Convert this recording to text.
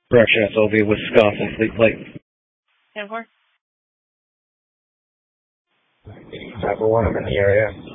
Correction SLV, Wisconsin, Fleet Flight. 10-4. Number 1, I'm in the area.